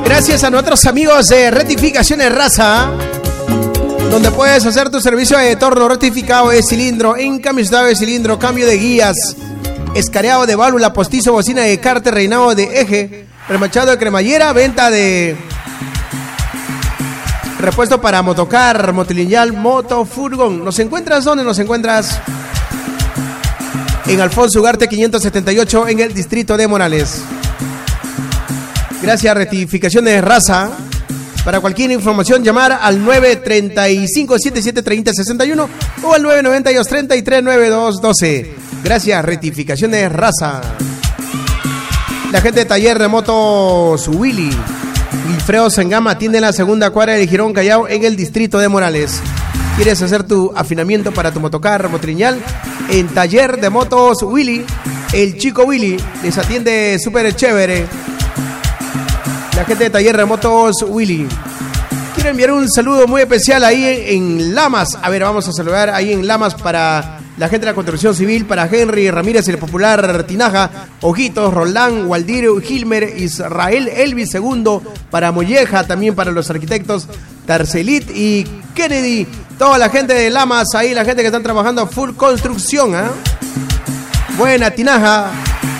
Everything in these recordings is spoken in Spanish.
Gracias a nuestros amigos de Rectificaciones Raza, donde puedes hacer tu servicio de torno, rectificado de cilindro, encamisado de cilindro, cambio de guías, escareado de válvula, postizo, bocina de cárter, reinado de eje, remachado de cremallera, venta de repuesto para motocar, motolineal, moto, furgón. ¿Nos encuentras? ¿Dónde nos encuentras? En Alfonso Ugarte 578, en el distrito de Morales. Gracias, Rectificaciones Raza. Para cualquier información, llamar al 935-7730-61 o al 992-339212. Gracias, Rectificaciones Raza. La gente de Taller de Motos Willy, Wilfredo Sengama, atiende en la segunda cuadra de Girón Callao, en el distrito de Morales. ¿Quieres hacer tu afinamiento para tu motocar, motriñal? En Taller de Motos Willy, el chico Willy les atiende súper chévere. La gente de Taller de Motos Willy. Quiero enviar un saludo muy especial ahí en Lamas. A ver, vamos a saludar ahí en Lamas para la gente de la construcción civil, para Henry Ramírez, el popular Tinaja, Ojitos, Roland, Waldir, Gilmer, Israel, Elvis II, para Molleja, también para los arquitectos Tarcelit y Kennedy. Toda la gente de Lamas ahí, la gente que están trabajando full construcción, ¿eh? Buena, Tinaja.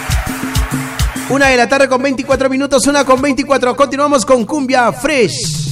1 de la tarde con 24 minutos, 1 con 24. Continuamos con Cumbia Fresh.